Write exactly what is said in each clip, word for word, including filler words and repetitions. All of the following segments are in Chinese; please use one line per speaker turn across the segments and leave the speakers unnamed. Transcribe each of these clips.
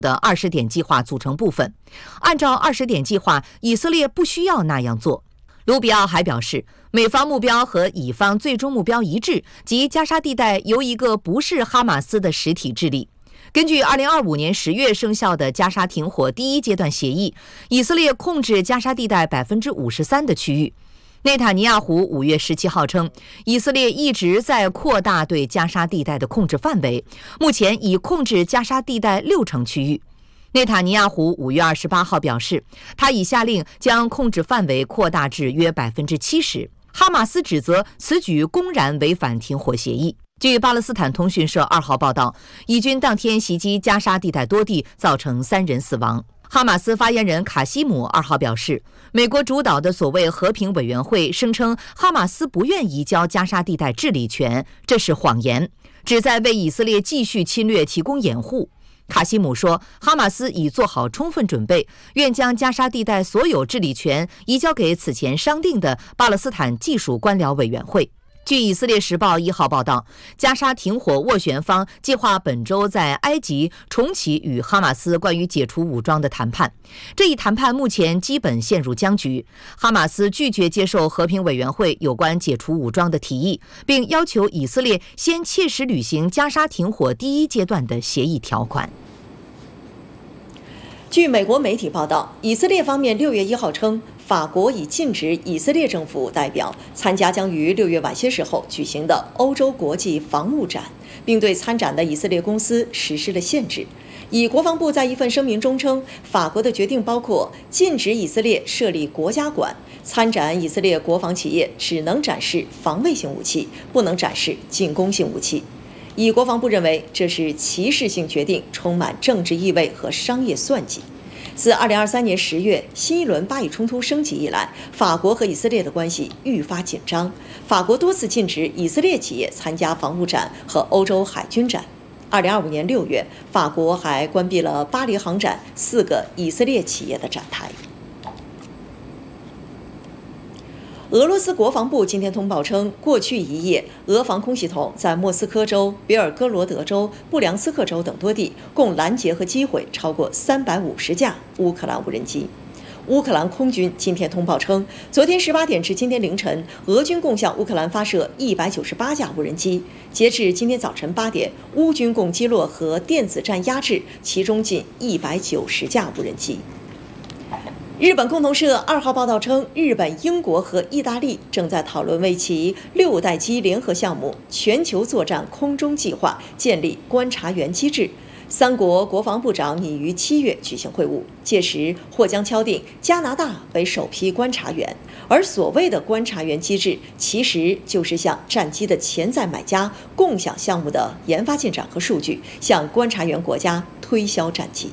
的二十点计划组成部分。按照二十点计划，以色列不需要那样做。卢比奥还表示，美方目标和以方最终目标一致，即加沙地带由一个不是哈马斯的实体治理。根据二零二五年十月生效的加沙停火第一阶段协议，以色列控制加沙地带百分之五十三的区域。内塔尼亚胡五月十七号称，以色列一直在扩大对加沙地带的控制范围，目前已控制加沙地带六成区域。内塔尼亚胡五月二十八号表示，他已下令将控制范围扩大至约百分之七十。哈马斯指责此举公然违反停火协议。据巴勒斯坦通讯社二号报道，以军当天袭击加沙地带多地，造成三人死亡。哈马斯发言人卡西姆二号表示，美国主导的所谓和平委员会声称哈马斯不愿移交加沙地带治理权，这是谎言，旨在为以色列继续侵略提供掩护。卡西姆说，哈马斯已做好充分准备，愿将加沙地带所有治理权移交给此前商定的巴勒斯坦技术官僚委员会。据以色列时报一号报道，加沙停火斡旋方计划本周在埃及重启与哈马斯关于解除武装的谈判。这一谈判目前基本陷入僵局，哈马斯拒绝接受和平委员会有关解除武装的提议，并要求以色列先切实履行加沙停火第一阶段的协议条款。
据美国媒体报道，以色列方面六月一号称，法国已禁止以色列政府代表参加将于六月晚些时候举行的欧洲国际防务展，并对参展的以色列公司实施了限制。以国防部在一份声明中称，法国的决定包括禁止以色列设立国家馆，参展以色列国防企业只能展示防卫性武器，不能展示进攻性武器。以国防部认为这是歧视性决定，充满政治意味和商业算计。自二零二三年十月新一轮巴以冲突升级以来，法国和以色列的关系愈发紧张。法国多次禁止以色列企业参加防务展和欧洲海军展。二零二五年六月，法国还关闭了巴黎航展四个以色列企业的展台。俄罗斯国防部今天通报称，过去一夜，俄防空系统在莫斯科州、别尔哥罗德州、布良斯克州等多地共拦截和击毁超过三百五十架乌克兰无人机。乌克兰空军今天通报称，昨天十八点至今天凌晨，俄军共向乌克兰发射一百九十八架无人机。截至今天早晨八点，乌军共击落和电子战压制其中近一百九十架无人机。日本共同社二号报道称，日本、英国和意大利正在讨论为其六代机联合项目全球作战空中计划建立观察员机制。三国国防部长拟于七月举行会晤，届时或将敲定加拿大为首批观察员。而所谓的观察员机制，其实就是向战机的潜在买家共享项目的研发进展和数据，向观察员国家推销战机。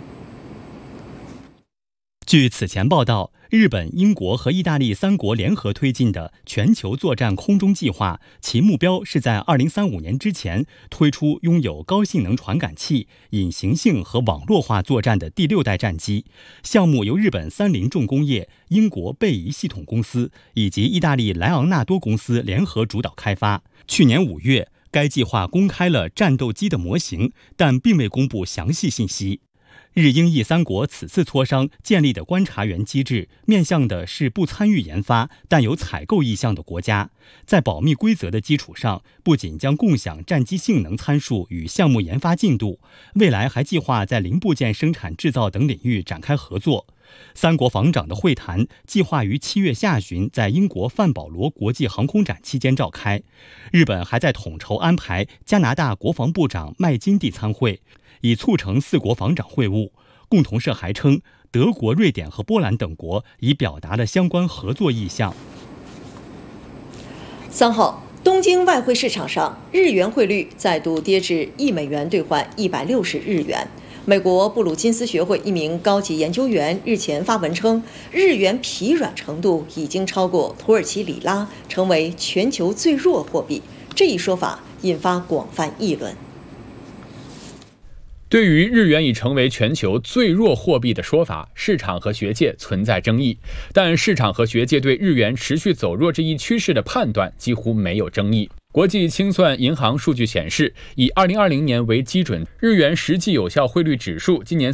据此前报道，日本、英国和意大利三国联合推进的全球作战空中计划，其目标是在二零三五年之前推出拥有高性能传感器、隐形性和网络化作战的第六代战机。项目由日本三菱重工业、英国贝仪系统公司以及意大利莱昂纳多公司联合主导开发。去年五月，该计划公开了战斗机的模型，但并未公布详细信息。日英意三国此次磋商建立的观察员机制，面向的是不参与研发但有采购意向的国家。在保密规则的基础上，不仅将共享战机性能参数与项目研发进度，未来还计划在零部件生产制造等领域展开合作。三国防长的会谈计划于七月下旬在英国范保罗国际航空展期间召开。日本还在统筹安排加拿大国防部长麦金蒂参会，以促成四国防长会晤。共同社还称，德国、瑞典和波兰等国已表达了相关合作意向。
三号，东京外汇市场上，日元汇率再度跌至一美元兑换一百六十日元。美国布鲁金斯学会一名高级研究员日前发文称，日元疲软程度已经超过土耳其里拉，成为全球最弱货币。这一说法引发广泛议论。
对于日元已成为全球最弱货币的说法，市场和学界存在争议，但市场和学界对日元持续走弱这一趋势的判断几乎没有争议。 国际清算银行数据显示，以二零二零年为基准，日元实际有效汇率指数今年